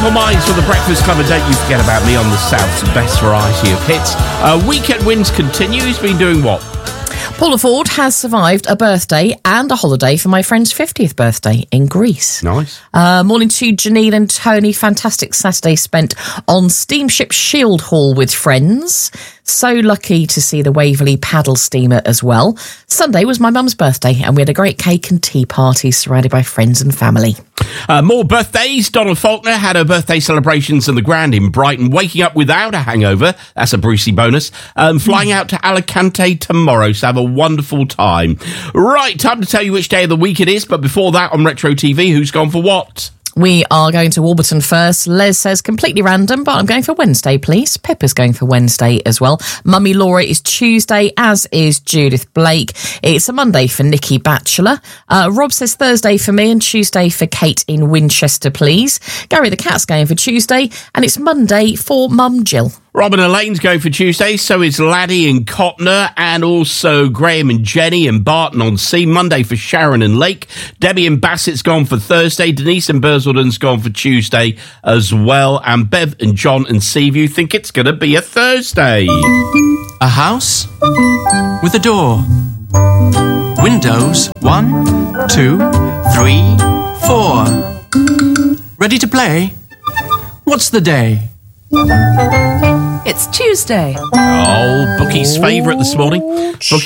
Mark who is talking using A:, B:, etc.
A: Simple Minds for the Breakfast Club, and don't you forget about me on the South's best variety of hits. Weekend Wins continue. He's been doing what?
B: Paula Ford has survived a birthday and a holiday for my friend's 50th birthday in Greece.
A: Nice.
B: Morning to Janine and Tony. Fantastic Saturday spent on steamship Shield Hall with friends. So lucky to see the Waverley paddle steamer as well. Sunday was my mum's birthday and we had a great cake and tea party surrounded by friends and family.
A: More birthdays. Donald Faulkner had her birthday celebrations in the Grand in Brighton, waking up without a hangover. That's a Brucey bonus. Flying out to Alicante tomorrow, so have a wonderful time. Right, time to tell you which day of the week it is, but before that, on Retro TV, who's gone for what?
B: We are going to Warburton first. Les says completely random, but I'm going for Wednesday, please. Pippa's going for Wednesday as well. Mummy Laura is Tuesday, as is Judith Blake. It's a Monday for Nikki Batchelor. Rob says Thursday for me and Tuesday for Kate in Winchester, please. Gary the Cat's going for Tuesday, and it's Monday for Mum Jill.
A: Robin Elaine's going for Tuesday, so is Laddie and Cotner, and also Graham and Jenny and Barton on Sea. Monday for Sharon and Lake. Debbie and Bassett's gone for Thursday. Denise and Bursaldon's gone for Tuesday as well. And Bev and John and Seaview think it's going to be a Thursday.
C: A house with a door. Windows 1, 2, 3, 4. Ready to play? What's the day?
D: It's Tuesday.
A: Oh, Bookie's favourite this morning.